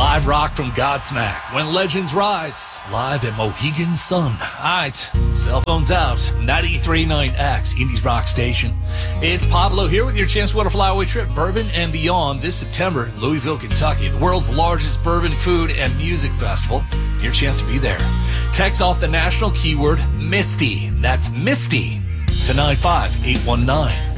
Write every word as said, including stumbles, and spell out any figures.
Live rock from Godsmack, When Legends Rise, live at Mohegan Sun. Alright, cell phones out, ninety-three point nine X, Indies Rock Station. It's Pablo here with your chance to win a flyaway trip, bourbon and beyond, this September in Louisville, Kentucky, the world's largest bourbon food and music festival. Your chance to be there. Text off the national keyword MISTY. That's MISTY to nine five eight one nine.